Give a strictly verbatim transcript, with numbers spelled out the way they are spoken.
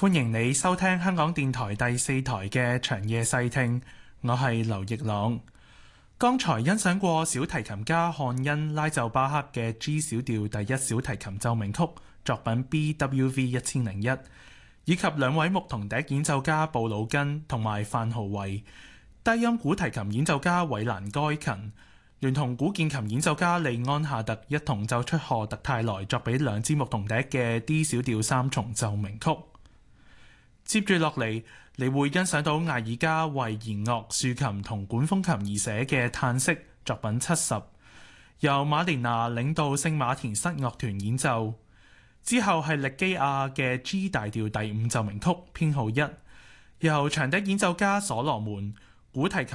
歡迎你收聽香港電台第四台嘅長夜細聽，我係劉奕朗。剛才欣賞過小提琴家漢恩拉就巴克嘅 G 小調第一小提琴奏鳴曲作品 B W V 一千零一，以及兩位牧童笛演奏家布魯根同埋范豪維，低音古提琴演奏家韋蘭該勤，聯同古鍵琴演奏家利安夏特一同奏出賀特泰來作俾兩支牧童笛嘅 D 小調三重奏鳴曲。接住落嚟，你會欣賞到艾爾加為弦樂、豎琴同管風琴而寫嘅嘆息作品七十，由馬連娜領導聖馬田室樂團演奏。之後係力基亞嘅 G 大調第五奏鳴曲編號一，由長笛演奏家所羅門、古提琴